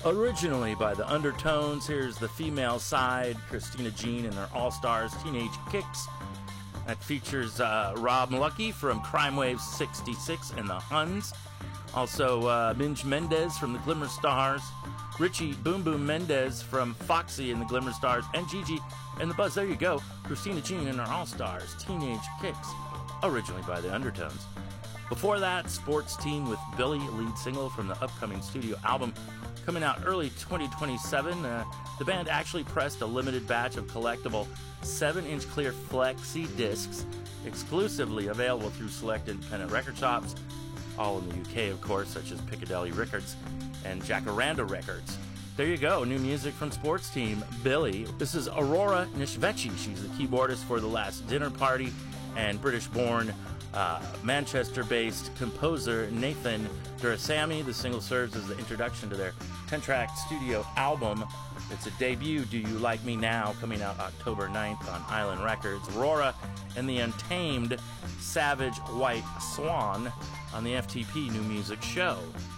Originally by the Undertones, here's the female side, Christina Jean and her All-Stars Teenage Kicks. That features Rob Lucky from Crime Wave 66 and the Huns. Also, Minj Mendez from the Glimmer Stars. Richie Boom Boom Mendez from Foxy and the Glimmer Stars. And Gigi and the Buzz. There you go. Christina Jean and her All-Stars Teenage Kicks. Originally by the Undertones. Before that, Sports Team with Billy, lead single from the upcoming studio album coming out early 2027. The band actually pressed a limited batch of collectible 7-inch clear flexi discs exclusively available through select independent record shops, all in the UK, of course, such as Piccadilly Records and Jacaranda Records. There you go, new music from Sports Team, Billy. This is Aurora Nishvechi. She's the keyboardist for The Last Dinner Party, and British-born, Manchester-based composer Nathan Durasamy. The single serves as the introduction to their 10-track studio album. It's a debut, Do You Like Me Now, coming out October 9th on Island Records. Aurora and the Untamed Savage White Swan on the FTP New Music Show.